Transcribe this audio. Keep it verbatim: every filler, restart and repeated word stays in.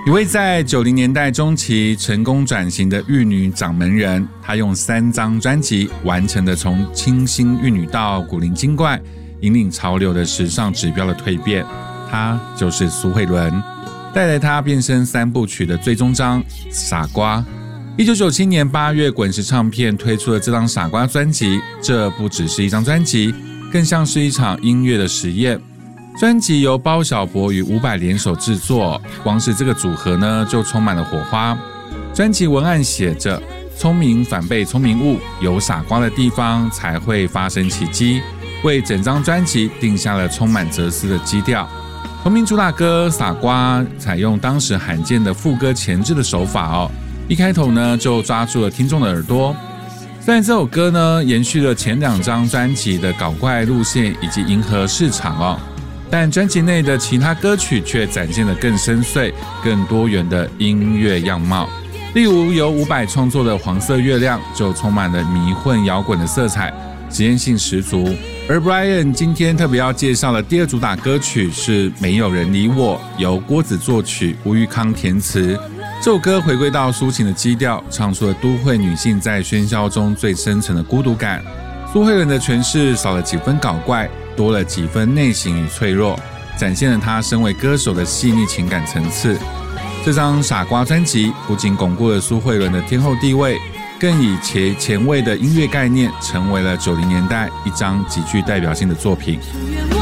一位在九零年代中期成功转型的玉女掌门人，她用三张专辑完成了从清新玉女到古灵精怪、引领潮流的时尚指标的蜕变。她就是苏慧伦，带来她变身三部曲的最终章《傻瓜》。一九九七年八月，滚石唱片推出了这张《傻瓜》专辑，这不只是一张专辑，更像是一场音乐的实验。专辑由包小柏与伍佰联手制作，光是这个组合呢就充满了火花。专辑文案写着：聪明反被聪明误，有傻瓜的地方才会发生奇迹，为整张专辑定下了充满哲思的基调。同名主打歌《傻瓜》采用当时罕见的副歌前置的手法哦，一开头呢就抓住了听众的耳朵。虽然这首歌呢延续了前两张专辑的搞怪路线以及迎合市场哦，但专辑内的其他歌曲却展现了更深邃、更多元的音乐样貌。例如由伍佰创作的《黄色月亮》就充满了迷混摇滚的色彩，实验性十足。而 Brian 今天特别要介绍的第二主打歌曲是《没有人理我》，由郭子作曲，吴玉康填词。这首歌回归到抒情的基调，唱出了都会女性在喧嚣中最深层的孤独感。苏慧伦的诠释少了几分搞怪，多了几分内省与脆弱，展现了她身为歌手的细腻情感层次。这张《傻瓜》专辑不仅巩固了苏慧伦的天后地位，更以前前卫的音乐概念成为了九零年代一张极具代表性的作品。